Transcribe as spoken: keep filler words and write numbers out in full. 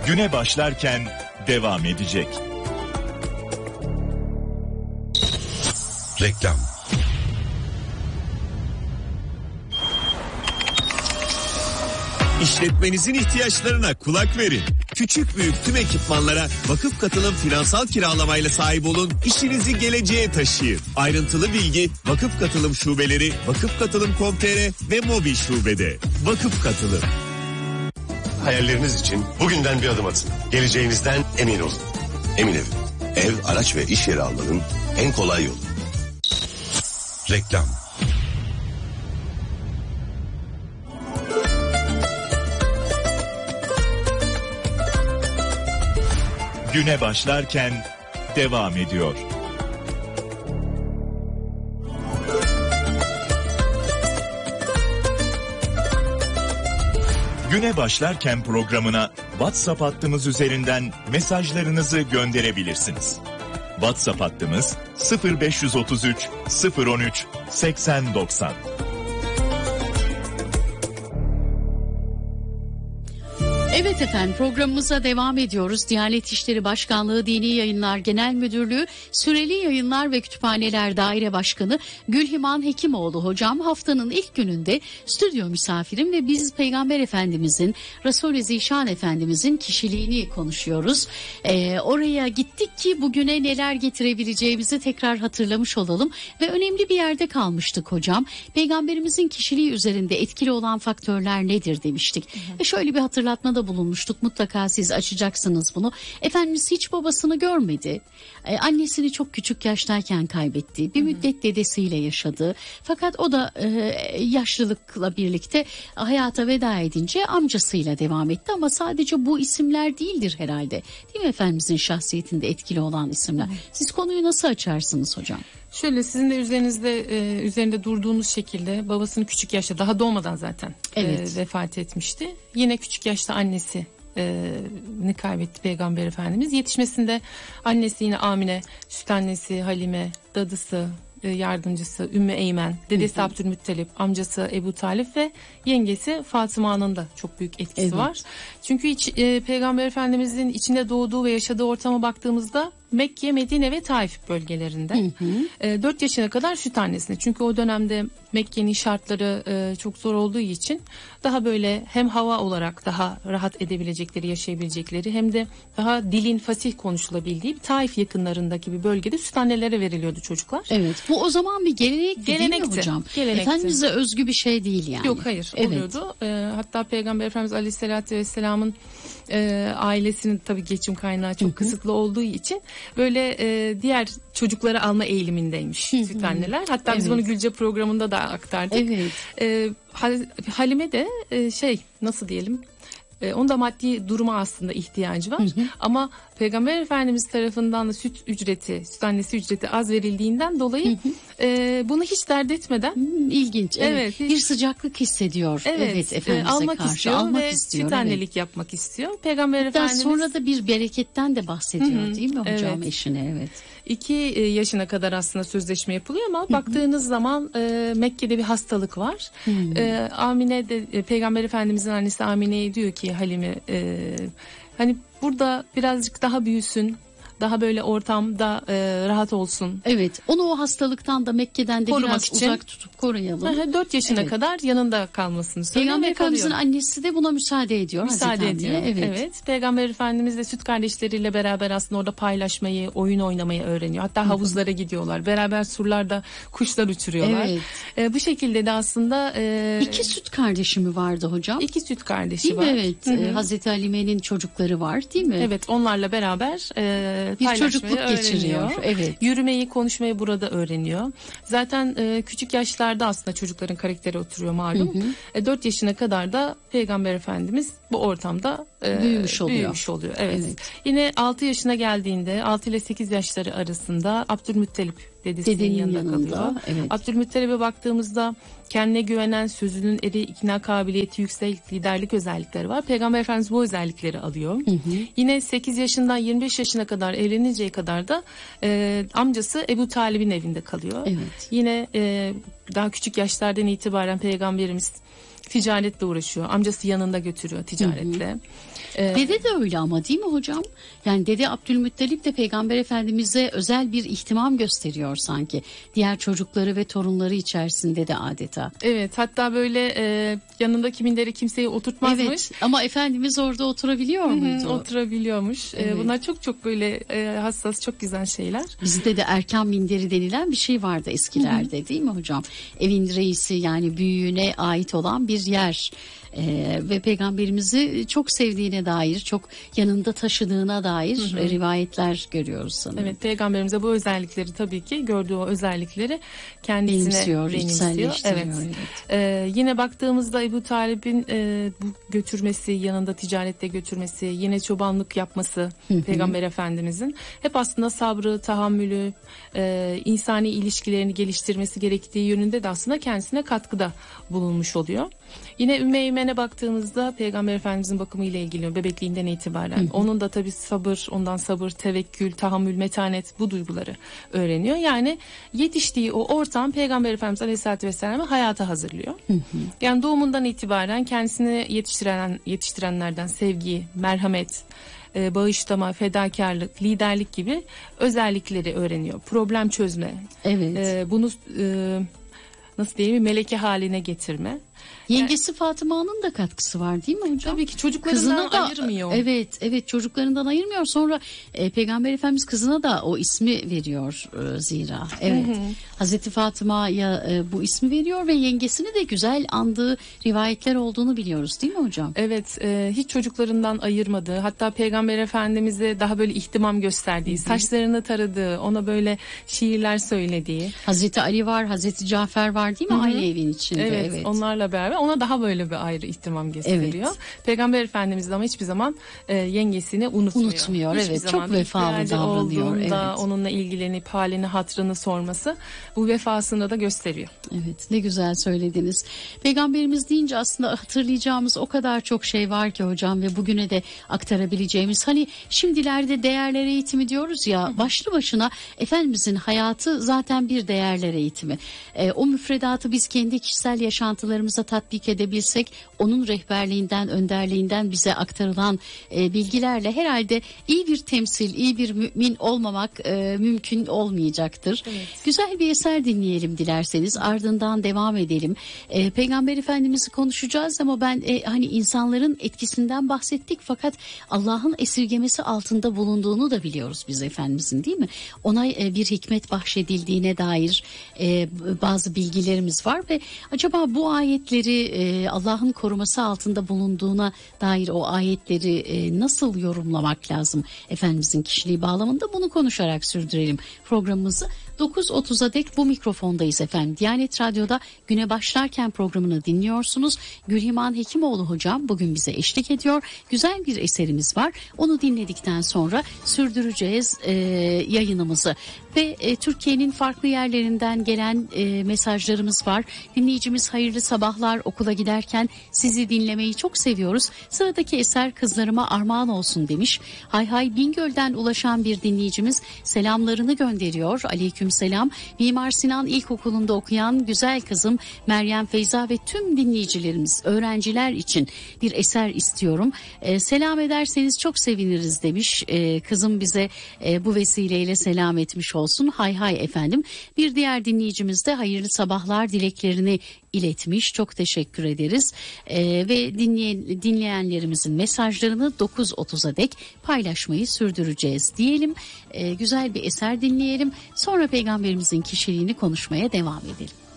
güne başlarken devam edecek. Reklam. İşletmenizin ihtiyaçlarına kulak verin. Küçük büyük tüm ekipmanlara Vakıf Katılım finansal kiralamayla sahip olun. İşinizi geleceğe taşıyın. Ayrıntılı bilgi Vakıf Katılım şubeleri, vakıf katılım nokta com nokta tr ve mobil şubede. Vakıf Katılım. Hayalleriniz için bugünden bir adım atın. Geleceğinizden emin olun. Emin Ev. Ev, araç ve iş yeri almanın en kolay yolu. Reklam. Güne başlarken devam ediyor. Güne başlarken programına WhatsApp hattımız üzerinden mesajlarınızı gönderebilirsiniz. WhatsApp hattımız sıfır beş otuz üç sıfır on üç seksen doksan. Evet efendim, programımıza devam ediyoruz. Diyanet İşleri Başkanlığı Dini Yayınlar Genel Müdürlüğü Süreli Yayınlar ve Kütüphaneler Daire Başkanı Gülhiman Hekimoğlu hocam haftanın ilk gününde stüdyo misafirim ve biz Peygamber Efendimizin, Resul-i Zişan Efendimizin kişiliğini konuşuyoruz. Ee, oraya gittik ki bugüne neler getirebileceğimizi tekrar hatırlamış olalım ve önemli bir yerde kalmıştık hocam. Peygamberimizin kişiliği üzerinde etkili olan faktörler nedir demiştik. Hı hı. Ve şöyle bir hatırlatma da bulunmuştuk. Mutlaka siz açacaksınız bunu. Efendimiz hiç babasını görmedi. Ee, annesini çok küçük yaştayken kaybetti. Bir müddet dedesiyle yaşadı. Fakat o da e, yaşlılıkla birlikte hayata veda edince amcasıyla devam etti. Ama sadece bu isimler değildir herhalde. Değil mi Efendimizin şahsiyetinde etkili olan isimler? Hı. Siz konuyu nasıl açarsınız hocam? Şöyle, sizin de üzerinizde e, üzerinde durduğunuz şekilde babasını küçük yaşta, daha doğmadan zaten evet. e, vefat etmişti. Yine küçük yaşta annesi e, ni kaybetti Peygamber Efendimiz. Yetişmesinde annesi yine Amine, süt annesi Halime, dadısı, e, yardımcısı Ümmü Eymen, dedesi hı hı. Abdülmuttalip, amcası Ebu Talip ve yengesi Fatıma'nın da çok büyük etkisi evet. var. Çünkü hiç, e, Peygamber Efendimizin içinde doğduğu ve yaşadığı ortama baktığımızda Mekke, Medine ve Taif bölgelerinde hı hı. E, dört yaşına kadar süt annesine. Çünkü o dönemde Mekke'nin şartları e, çok zor olduğu için daha böyle hem hava olarak daha rahat edebilecekleri, yaşayabilecekleri hem de daha dilin fasih konuşulabildiği Taif yakınlarındaki bir bölgede süt annelere veriliyordu çocuklar. Evet, bu o zaman bir gelenekti, gelenekti değil mi hocam? Gelenekti. Efendimiz'e özgü bir şey değil yani. Yok, hayır, evet. oluyordu. E, hatta Peygamber Efendimiz Aleyhisselatü Vesselam'ın e, ailesinin tabii geçim kaynağı çok hı hı. kısıtlı olduğu için böyle e, diğer çocukları alma eğilimindeymiş hı hı. süt anneler. Hatta evet. biz bunu Gülce programında da aktardık. Evet. E, Halime de e, şey nasıl diyelim, e, onun da maddi duruma aslında ihtiyacı var. Hı hı. Ama Peygamber Efendimiz tarafından da süt ücreti, süt annesi ücreti az verildiğinden dolayı hı hı. E, bunu hiç dert etmeden. Hmm, ilginç. Evet. evet. Bir sıcaklık hissediyor. Evet. evet Efendimiz'e e, almak karşı. istiyor almak ve istiyor. süt annelik evet. yapmak istiyor. Peygamber Hatta Efendimiz. Sonra da bir bereketten de bahsediyor hı hı. değil mi hocam evet. eşine? Evet. İki yaşına kadar aslında sözleşme yapılıyor ama hı hı. baktığınız zaman e, Mekke'de bir hastalık var. Hı hı. E, Amine de e, Peygamber Efendimizin annesi Amine'ye diyor ki Halime e, hani burada birazcık daha büyüsün. Daha böyle ortamda e, rahat olsun. Evet. Onu o hastalıktan da Mekke'den de korumak biraz için uzak tutup koruyalım. dört yaşına evet. kadar yanında kalmasını söylüyor. Peygamber Efendimiz'in annesi de buna müsaade ediyor. Müsaade ediyor. Evet. evet. Peygamber Efendimiz de süt kardeşleriyle beraber aslında orada paylaşmayı, oyun oynamayı öğreniyor. Hatta havuzlara gidiyorlar. Beraber surlarda kuşlar uçuruyorlar. Evet. E, bu şekilde de aslında e, iki süt kardeşi mi vardı hocam? İki süt kardeşi değil var. Mi? Evet. E, Hazreti Halime'nin çocukları var, değil mi? Evet. Onlarla beraber e, bir çocukluk geçiriyor. Evet. Yürümeyi, konuşmayı burada öğreniyor. Zaten e, küçük yaşlarda aslında çocukların karakteri oturuyor malum. Hı hı. E, dört yaşına kadar da Peygamber Efendimiz bu ortamda e, büyümüş oluyor. Büyümüş oluyor. Evet. evet. Yine altı yaşına geldiğinde altı ile sekiz yaşları arasında Abdülmuttalip dedesinin Dedenin yanında, yanında kalıyor. Evet. Abdülmuttalip'e baktığımızda kendine güvenen, sözünün eri, ikna kabiliyeti yüksek, liderlik özellikleri var. Peygamber Efendimiz bu özellikleri alıyor. Hı hı. Yine sekiz yaşından yirmi beş yaşına kadar evleninceye kadar da e, amcası Ebu Talib'in evinde kalıyor. Evet. Yine e, daha küçük yaşlardan itibaren Peygamberimiz ticaretle uğraşıyor. Amcası yanında götürüyor ticaretle. Hı hı. Ee, dede de öyle ama değil mi hocam? Yani Dede Abdülmuttalip de Peygamber Efendimiz'e özel bir ihtimam gösteriyor sanki. Diğer çocukları ve torunları içerisinde de adeta. Evet, hatta böyle e, yanındaki mindere kimseyi oturtmazmış. Evet, ama Efendimiz orada oturabiliyor muydu? Hı hı, oturabiliyormuş. Evet. E, bunlar çok çok böyle e, hassas, çok güzel şeyler. Bizde de erkan minderi denilen bir şey vardı eskilerde, hı hı. değil mi hocam? Evin reisi, yani büyüğüne ait olan bir yer. Ee, ve Peygamberimizi çok sevdiğine dair, çok yanında taşıdığına dair hı hı. rivayetler görüyoruz sanırım. Evet, Peygamberimize bu özellikleri, tabii ki gördüğü o özellikleri kendisine benimsiyor, benimsiyor. Evet. evet. Ee, yine baktığımızda Ebu Talib'in e, bu götürmesi, yanında ticarette götürmesi, yine çobanlık yapması hı hı. Peygamber Efendimizin hep aslında sabrı, tahammülü, e, insani ilişkilerini geliştirmesi gerektiği yönünde de aslında kendisine katkıda bulunmuş oluyor. Yine Ümmü Eymen'e baktığımızda Peygamber Efendimizin bakımı ile ilgili bebekliğinden itibaren hı hı. onun da tabii sabır, ondan sabır, tevekkül, tahammül, metanet, bu duyguları öğreniyor. Yani yetiştiği o ortam Peygamber Efendimiz Aleyhisselatü Vesselam'ı hayata hazırlıyor. Hı hı. Yani doğumundan itibaren kendisini yetiştiren yetiştirenlerden sevgi, merhamet, bağışlama, fedakarlık, liderlik gibi özellikleri öğreniyor. Problem çözme. Evet. E, bunu e, nasıl diyeyim, meleke haline getirme. Yengesi yani, Fatıma'nın da katkısı var değil mi hocam? Tabii ki, çocuklarından da ayırmıyor. Evet, evet, çocuklarından ayırmıyor. Sonra e, Peygamber Efendimiz kızına da o ismi veriyor e, zira. Evet. Hı hı. Hazreti Fatıma'ya e, bu ismi veriyor ve yengesini de güzel andığı rivayetler olduğunu biliyoruz değil mi hocam? Evet, e, hiç çocuklarından ayırmadığı, hatta Peygamber Efendimiz'e daha böyle ihtimam gösterdiği, hı hı. saçlarını taradığı, ona böyle şiirler söylediği. Hazreti Ali var, Hazreti Cafer var değil mi? Hı hı. Aynı evin içinde. Evet, evet. onlarla beraber ona daha böyle bir ayrı ihtimam gösteriyor. Evet. Peygamber Efendimiz de ama hiçbir zaman e, yengesini unutmuyor. Unutmuyor, hiçbir evet. Çok vefalı davranıyor. Evet. Onunla ilgilenip halini, hatrını sorması bu vefasını da gösteriyor. Evet, ne güzel söylediniz. Peygamberimiz deyince aslında hatırlayacağımız o kadar çok şey var ki hocam ve bugüne de aktarabileceğimiz. Hani şimdilerde değerler eğitimi diyoruz ya, hı hı. başlı başına Efendimizin hayatı zaten bir değerler eğitimi. E, o müfredatı biz kendi kişisel yaşantılarımıza tatbik edebilsek, onun rehberliğinden, önderliğinden bize aktarılan e, bilgilerle herhalde iyi bir temsil, iyi bir mümin olmamak e, mümkün olmayacaktır. Evet. Güzel bir eser dinleyelim dilerseniz, ardından devam edelim. E, Peygamber Efendimiz'i konuşacağız ama ben e, hani insanların etkisinden bahsettik, fakat Allah'ın esirgemesi altında bulunduğunu da biliyoruz biz Efendimizin, değil mi? Ona e, bir hikmet bahşedildiğine dair e, bazı bilgilerimiz var ve acaba bu ayetleri, e, Allah'ın koruması altında bulunduğuna dair o ayetleri e, nasıl yorumlamak lazım Efendimizin kişiliği bağlamında, bunu konuşarak sürdürelim programımızı. dokuz otuza dek bu mikrofondayız efendim. Diyanet Radyo'da Güne Başlarken programını dinliyorsunuz. Gülhiman Hekimoğlu hocam bugün bize eşlik ediyor. Güzel bir eserimiz var. Onu dinledikten sonra sürdüreceğiz e, yayınımızı. Ve e, Türkiye'nin farklı yerlerinden gelen e, mesajlarımız var. Dinleyicimiz hayırlı sabahlar, okula giderken sizi dinlemeyi çok seviyoruz. Sıradaki eser kızlarıma armağan olsun demiş. Hayhay Bingöl'den ulaşan bir dinleyicimiz selamlarını gönderiyor. Aleyküm selam. Mimar Sinan İlkokulu'nda okuyan güzel kızım Meryem Feyza ve tüm dinleyicilerimiz, öğrenciler için bir eser istiyorum. E, selam ederseniz çok seviniriz demiş. E, kızım bize e, bu vesileyle selam etmiş olsun. Hay hay efendim. Bir diğer dinleyicimiz de hayırlı sabahlar dileklerini iletmiş. Çok teşekkür ederiz. Ee, ve dinleyen, dinleyenlerimizin mesajlarını dokuz otuza dek paylaşmayı sürdüreceğiz diyelim. Ee, güzel bir eser dinleyelim. Sonra Peygamberimizin kişiliğini konuşmaya devam edelim.